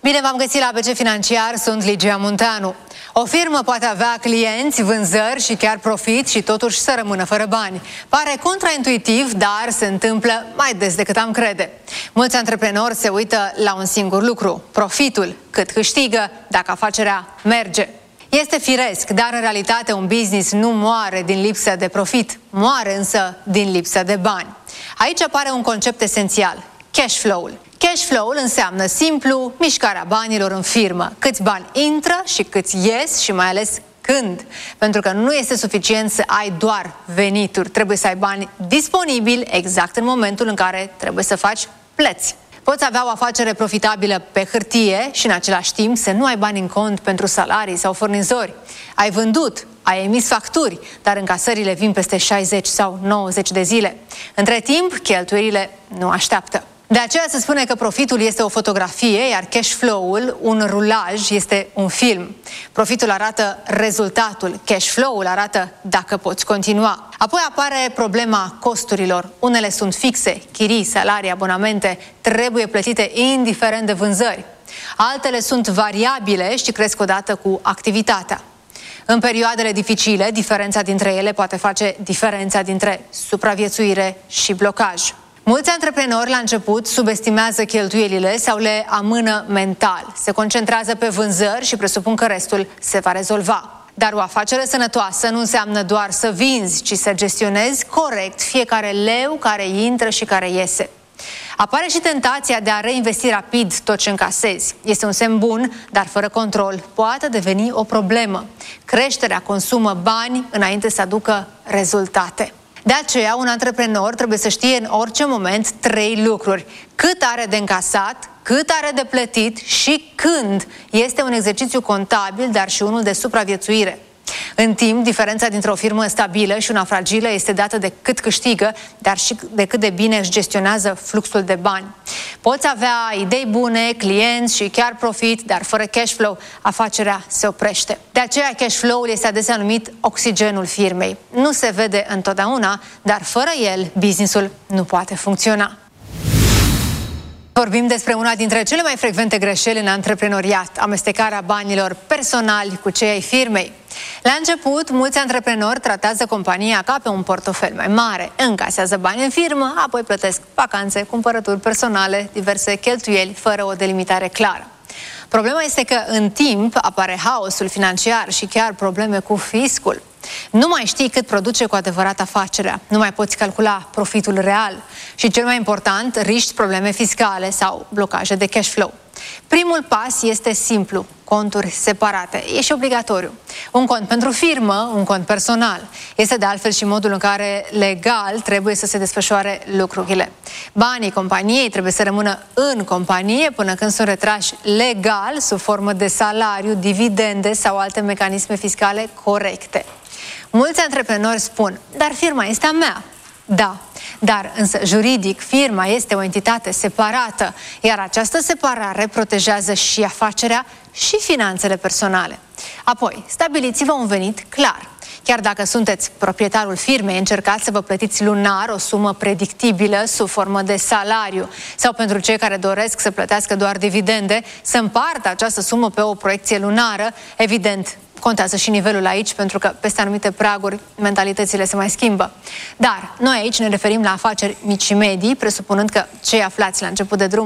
Bine v-am găsit la ABC Financiar, sunt Ligia Munteanu. O firmă poate avea clienți, vânzări și chiar profit și totuși să rămână fără bani. Pare contraintuitiv, dar se întâmplă mai des decât am crede. Mulți antreprenori se uită la un singur lucru, profitul, cât câștigă dacă afacerea merge. Este firesc, dar în realitate un business nu moare din lipsă de profit, moare însă din lipsă de bani. Aici apare un concept esențial, cash flow-ul. Cash flow-ul înseamnă simplu mișcarea banilor în firmă, câți bani intră și câți ies și mai ales când. Pentru că nu este suficient să ai doar venituri, trebuie să ai bani disponibili exact în momentul în care trebuie să faci plăți. Poți avea o afacere profitabilă pe hârtie și în același timp să nu ai bani în cont pentru salarii sau furnizori. Ai vândut, ai emis facturi, dar încasările vin peste 60 sau 90 de zile. Între timp, cheltuielile nu așteaptă. De aceea se spune că profitul este o fotografie, iar cash flow-ul, un rulaj, este un film. Profitul arată rezultatul, cash flow-ul arată dacă poți continua. Apoi apare problema costurilor. Unele sunt fixe, chirii, salarii, abonamente, trebuie plătite indiferent de vânzări. Altele sunt variabile și cresc odată cu activitatea. În perioadele dificile, diferența dintre ele poate face diferența dintre supraviețuire și blocaj. Mulți antreprenori la început subestimează cheltuielile sau le amână mental. Se concentrează pe vânzări și presupun că restul se va rezolva. Dar o afacere sănătoasă nu înseamnă doar să vinzi, ci să gestionezi corect fiecare leu care intră și care iese. Apare și tentația de a reinvesti rapid tot ce încasezi. Este un semn bun, dar fără control poate deveni o problemă. Creșterea consumă bani înainte să aducă rezultate. De aceea, un antreprenor trebuie să știe în orice moment 3 lucruri. Cât are de încasat, cât are de plătit și când. Este un exercițiu contabil, dar și unul de supraviețuire. În timp, diferența dintre o firmă stabilă și una fragilă este dată de cât câștigă, dar și de cât de bine își gestionează fluxul de bani. Poți avea idei bune, clienți și chiar profit, dar fără cash flow, afacerea se oprește. De aceea, cash flow-ul este adesea numit oxigenul firmei. Nu se vede întotdeauna, dar fără el, business-ul nu poate funcționa. Vorbim despre una dintre cele mai frecvente greșeli în antreprenoriat, amestecarea banilor personali cu cei ai firmei. La început, mulți antreprenori tratează compania ca pe un portofel mai mare, încasează bani în firmă, apoi plătesc vacanțe, cumpărături personale, diverse cheltuieli, fără o delimitare clară. Problema este că în timp apare haosul financiar și chiar probleme cu fiscul. Nu mai știi cât produce cu adevărat afacerea, nu mai poți calcula profitul real și, cel mai important, riști probleme fiscale sau blocaje de cash flow. Primul pas este simplu, conturi separate. E și obligatoriu. Un cont pentru firmă, un cont personal. Este de altfel și modul în care legal trebuie să se desfășoare lucrurile. Banii companiei trebuie să rămână în companie până când sunt retrași legal sub formă de salariu, dividende sau alte mecanisme fiscale corecte. Mulți antreprenori spun, dar firma este a mea. Da, dar însă juridic firma este o entitate separată, iar această separare protejează și afacerea și finanțele personale. Apoi, stabiliți-vă un venit clar. Chiar dacă sunteți proprietarul firmei, încercați să vă plătiți lunar o sumă predictibilă sub formă de salariu sau pentru cei care doresc să plătească doar dividende, să împartă această sumă pe o proiecție lunară. Evident, contează și nivelul aici, pentru că peste anumite praguri mentalitățile se mai schimbă. Dar noi aici ne referim la afaceri mici și medii, presupunând că cei aflați la început de drum